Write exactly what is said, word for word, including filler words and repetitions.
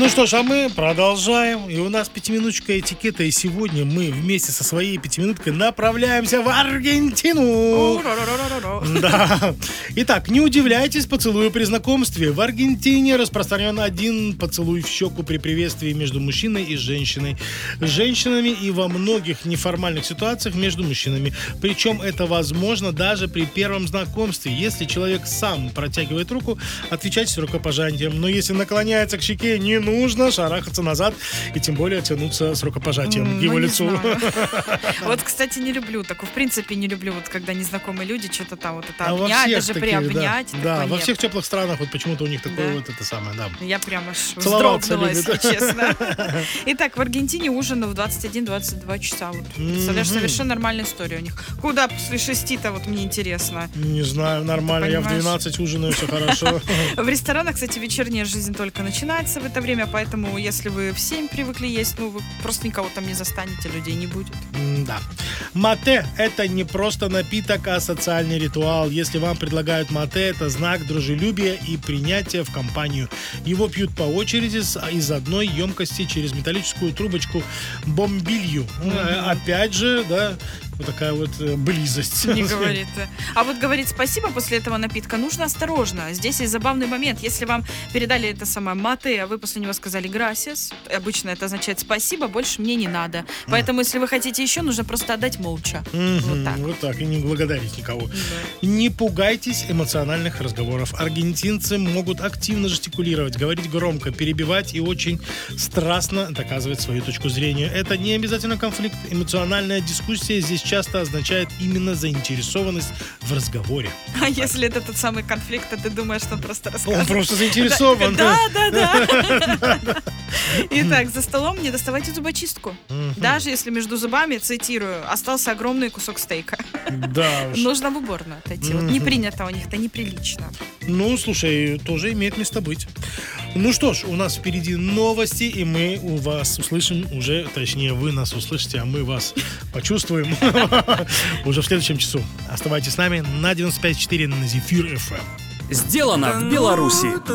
Ну что ж, а мы продолжаем. И у нас пятиминуточка этикета. И сегодня мы вместе со своей пятиминуткой направляемся в Аргентину. Да. Итак, не удивляйтесь поцелую при знакомстве. В Аргентине распространен один поцелуй в щеку при приветствии между мужчиной и женщиной, женщинами и во многих неформальных ситуациях между мужчинами. Причем это возможно даже при первом знакомстве. Если человек сам протягивает руку, отвечайте с рукопожатием. Но если наклоняется к щеке, не нужно шарахаться назад и тем более тянуться с рукопожатием Mm, к его ну, лицу. Вот, кстати, не люблю такое. В принципе, не люблю, вот когда незнакомые люди что-то там вот это А во обнять, всех даже таких, приобнять. да, да, во нет. всех теплых странах вот почему-то у них такое Да. вот это самое, да. Я прямо аж Целоваться вздрогнула, любит. если честно. Итак, в Аргентине ужин в двадцать один - двадцать два часа. Вот. Представляешь, Мгм. совершенно нормальная история у них. Куда после шести-то, вот мне интересно. Не знаю, нормально, Ты я в понимаешь? двенадцать ужинаю, все хорошо. В ресторанах, кстати, вечерняя жизнь только начинается в это время, поэтому если вы в семь привыкли есть, ну, вы просто никого там не застанете, людей не будет. Да. Мате – это не просто напиток, а социальный ритуал. Если вам предлагают мате, это знак дружелюбия и принятия в компанию. Его пьют по очереди из одной емкости через металлическую трубочку бомбилью. Mm-hmm. Опять же, да, вот такая вот близость. Не говорит. А вот говорить спасибо после этого напитка нужно осторожно. Здесь есть забавный момент. Если вам передали это самое мате, а вы после него сказали gracias, обычно это означает спасибо, больше мне не надо. Поэтому, если вы хотите еще, нужно просто отдать молча. Mm-hmm. Вот так. Вот так, и не благодарить никого. Да. Не пугайтесь эмоциональных разговоров. Аргентинцы могут активно жестикулировать, говорить громко, перебивать и очень страстно доказывать свою точку зрения. Это не обязательно конфликт. Эмоциональная дискуссия здесь часто означает именно заинтересованность в разговоре. А если это тот самый конфликт, то ты думаешь, что он просто рассказывает? Он просто заинтересован. Да, да, да. Итак, за столом не доставайте зубочистку. Даже если между зубами, цитирую, остался огромный кусок стейка. Да уж. Нужно в уборную отойти. Вот не принято у них, это неприлично. Ну, слушай, тоже имеет место быть. Ну что ж, у нас впереди новости, и мы у вас услышим уже, точнее, вы нас услышите, а мы вас почувствуем уже в следующем часу. Оставайтесь с нами на девяносто пять и четыре на Зефир эф эм. Сделано в Беларуси.